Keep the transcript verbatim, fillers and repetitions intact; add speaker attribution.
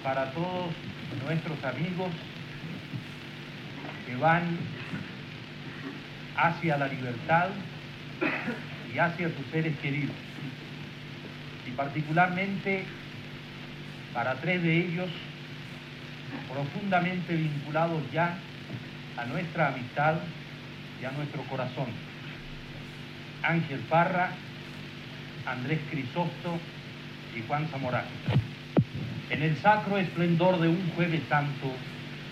Speaker 1: para todos nuestros amigos que van hacia la libertad y hacia sus seres queridos, y particularmente para tres de ellos profundamente vinculados ya a nuestra amistad y a nuestro corazón: Ángel Parra, Andrés Crisosto y Juan Zamorano. En el sacro esplendor de un Jueves Santo,